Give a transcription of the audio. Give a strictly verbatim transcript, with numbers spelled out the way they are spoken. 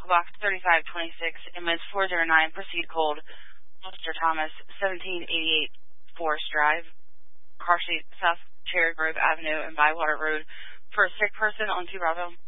Box thirty-five twenty-six, Inmates four zero nine, proceed cold. Officer Thomas, seventeen eighty-eight Forest Drive, Car Street, South Cherry Grove Avenue, and Bywater Road, for a sick person on two Bravo.